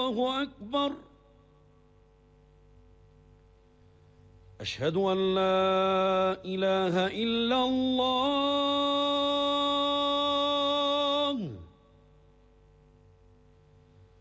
الله أكبر. أشهد أن لا إله إلا الله.